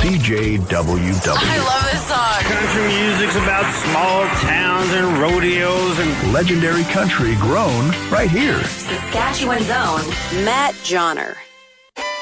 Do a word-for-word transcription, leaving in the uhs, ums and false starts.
C J W W. I love this song. Country music's about small towns and rodeos and legendary country grown right here. Saskatchewan's own Matt Johnner.